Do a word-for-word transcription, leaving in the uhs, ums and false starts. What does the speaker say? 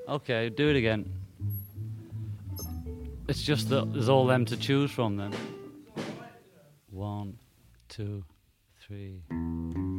Okay, do it again. It's just that there's all them to choose from then. One, two, three.